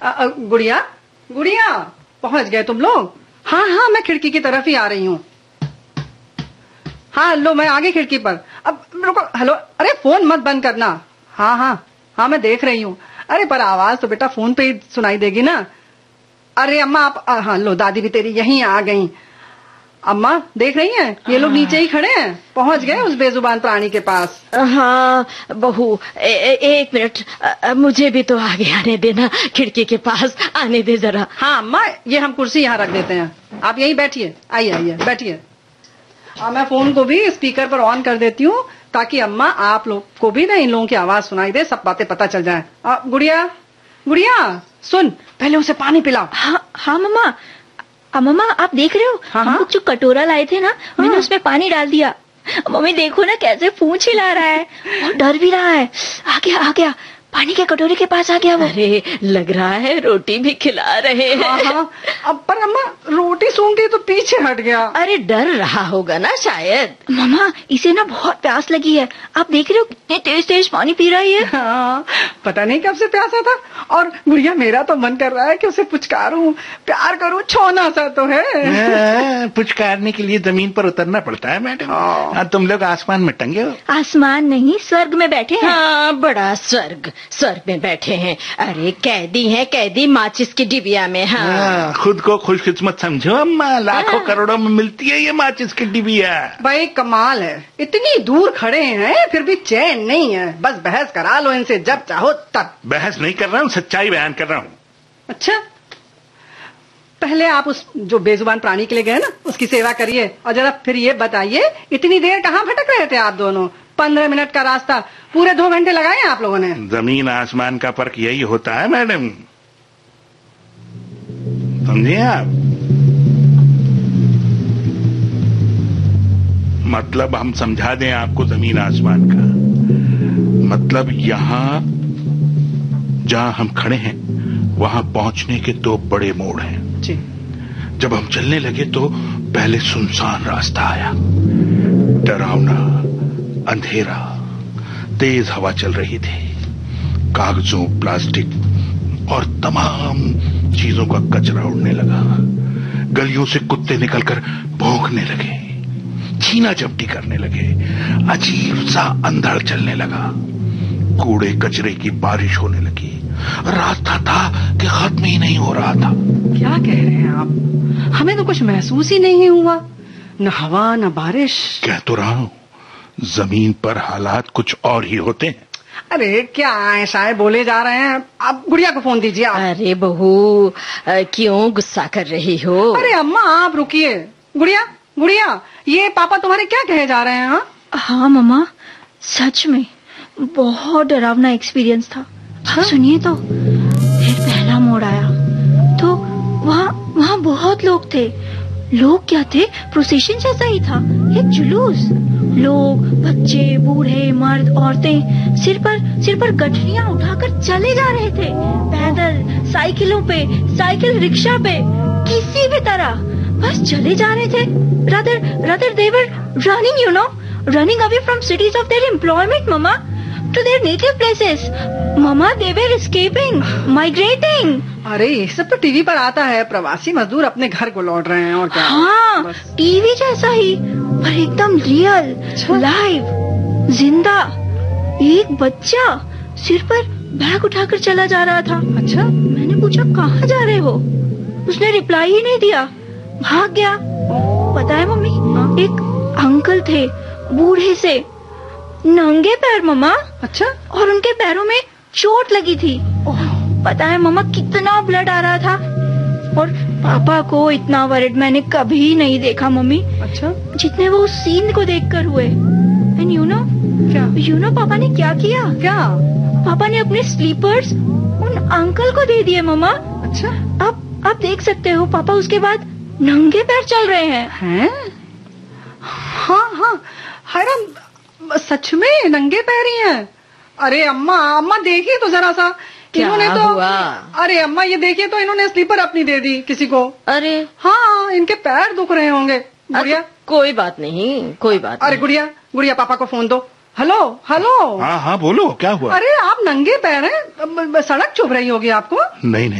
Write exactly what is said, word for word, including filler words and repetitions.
अ, अ, गुड़िया गुड़िया पहुंच गए तुम लोग? हाँ हाँ मैं खिड़की की तरफ ही आ रही हूँ। हाँ लो मैं आ गई खिड़की पर। अब रुको, हेलो, अरे फोन मत बंद करना। हाँ हाँ हाँ मैं देख रही हूँ। अरे पर आवाज तो बेटा फोन पे ही सुनाई देगी ना। अरे अम्मा आप, हाँ लो दादी भी तेरी यहीं आ गई। अम्मा देख रही हैं, ये लोग नीचे ही खड़े हैं, पहुंच गए उस बेजुबान प्राणी के पास। हाँ बहू ए, ए, एक मिनट, मुझे भी तो आगे आने देना, खिड़की के पास आने दे जरा। हाँ अम्मा ये हम कुर्सी यहाँ रख देते हैं, आप यहीं बैठिए, आइए आइए बैठिए। और मैं फोन को भी स्पीकर पर ऑन कर देती हूँ ताकि अम्मा आप लोग को भी ना इन लोगों की आवाज सुनाई दे, सब बातें पता चल जाए। गुड़िया गुड़िया सुन, पहले उसे पानी पिलाओ। हाँ हाँ मम्मा। मम्मा आप देख रहे हो, हाँ, हम लोग जो कटोरा लाए थे ना, हाँ। मैंने उसमें पानी डाल दिया। मम्मी देखो ना कैसे पूंछ हिला रहा है और डर भी रहा है। आ गया आ गया, पानी के कटोरे के पास आ गया वो। अरे लग रहा है रोटी भी खिला रहे हैं। हाँ, हाँ। अब पर अम्मा रोटी सूंघ के तो पीछे हट गया। अरे डर रहा होगा ना शायद। मम्मा इसे ना बहुत प्यास लगी है, आप देख रहे हो कितने तेज तेज पानी पी रहा है। हाँ, पता नहीं कब से प्यासा था। और गुड़िया मेरा तो मन कर रहा है कि उसे पुचकारूं, प्यार करूं, छोना सा तो है। पुचकारने के लिए जमीन पर उतरना पड़ता है मैडम। हाँ। तुम लोग आसमान में टंगे हो? आसमान नहीं, स्वर्ग में बैठे हैं। हाँ बड़ा स्वर्ग, स्वर्ग में बैठे हैं। अरे कैदी हैं, कैदी माचिस की डिबिया में। हाँ, हाँ खुद को खुशकिस्मत समझो अम्मा, लाखों हाँ। करोड़ों में मिलती है ये माचिस की डिबिया। भाई कमाल है, इतनी दूर खड़े हैं फिर भी चैन नहीं है। बस बहस करा लो इनसे जब चाहो तब। बहस नहीं कर रहा हूँ, सच्चाई बयान कर रहा हूँ। अच्छा, पहले आप उस जो बेजुबान प्राणी के लिए गए ना उसकी सेवा करिए, और जरा फिर ये बताइए इतनी देर कहाँ भटक रहे थे आप दोनों? पंद्रह मिनट का रास्ता पूरे दो घंटे लगाए आप लोगों ने। जमीन आसमान का फर्क यही होता है मैडम, समझिए आप। मतलब हम समझा दें आपको जमीन आसमान का मतलब, यहाँ जहाँ हम खड़े हैं वहाँ पहुँचने के दो बड़े मोड़ हैं जी। जब हम चलने लगे तो पहले सुनसान रास्ता आया, डरावना, अंधेरा, तेज हवा चल रही थी, कागजों, प्लास्टिक और तमाम चीजों का कचरा उड़ने लगा। गलियों से कुत्ते निकलकर भौंकने लगे, छीना झपटी करने लगे, अजीब सा अंधड़ चलने लगा, कूड़े कचरे की बारिश होने लगी। रास्ता था कि खत्म ही नहीं हो रहा था। क्या कह रहे हैं आप? हमें तो कुछ महसूस ही नहीं हुआ, न हवा न बारिश। कह तो रहा हूँ, जमीन पर हालात कुछ और ही होते हैं। अरे क्या ऐसा है बोले जा रहे हैं आप? गुड़िया को फोन दीजिए आप। अरे बहू क्यों गुस्सा कर रही हो? अरे अम्मा आप रुकिए। गुड़िया गुड़िया ये पापा तुम्हारे क्या कहे जा रहे हैं? हाँ हाँ मम्मा, सच में बहुत डरावना एक्सपीरियंस था। हाँ? सुनिए तो, फिर पहला मोड़ आया तो वहाँ वहाँ बहुत लोग थे। लोग क्या थे, प्रोसेशन जैसा ही था, एक जुलूस। लोग, बच्चे, बूढ़े, मर्द, औरतें सिर पर सिर पर गठरियां उठाकर चले जा रहे थे, पैदल, साइकिलों पे, साइकिल रिक्शा पे, किसी भी तरह बस चले जा रहे थे। rather rather they were running, you know, running away from cities of their employment, mama, to their native places. Mama, they were escaping, migrating. अरे ये सब तो टीवी पर आता है, प्रवासी मजदूर अपने घर को लौट रहे हैं और क्या। हाँ, टीवी जैसा ही पर एकदम रियल, लाइव, जिंदा। एक बच्चा सिर पर बैग उठाकर चला जा रहा था। अच्छा, मैंने पूछा कहाँ जा रहे हो? उसने रिप्लाई ही नहीं दिया, भाग गया। पता है मम्मी, एक अंकल थे, बूढ़े से, नंगे पैर मम्मा। अच्छा, और उनके पैरों में चोट लगी थी। पता है मम्मा कितना ब्लड आ रहा था, और पापा को इतना वरिड मैंने कभी नहीं देखा मम्मी। अच्छा, जितने वो उस सीन को देखकर हुए। एंड यू नो क्या? यू नो पापा ने क्या किया? क्या? पापा ने अपने स्लीपर्स उन अंकल को दे दिए मम्मा। अच्छा, अब आप देख सकते हो, पापा उसके बाद नंगे पैर चल रहे हैं। हैं? हाँ हाँ, हैरान, सच में नंगे पैर ही हैं। अरे अम्मा अम्मा देखिए तो जरा सा, इन्होंने तो हुआ? अरे अम्मा ये देखिए तो, इन्होंने स्लीपर अपनी दे दी किसी को। अरे हाँ, इनके पैर दुख रहे होंगे। गुड़िया, कोई बात नहीं, कोई बात अरे नहीं। गुड़िया गुड़िया पापा को फोन दो। Hello hello. हाँ हाँ बोलो, क्या हुआ? अरे आप नंगे पैर हैं, सड़क चुभ रही होगी आपको। नहीं नहीं